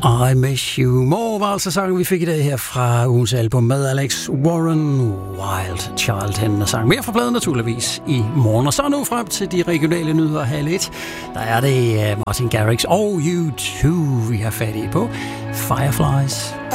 I Miss You More var altså sangen, vi fik i dag her fra ugens album med Alex Warren, Wild Child. Han sang mere fra pladen naturligvis i morgen. Og så nu frem til de regionale nyheder halv 1. Der er det Martin Garrix og U2, vi har fat i på Fireflies.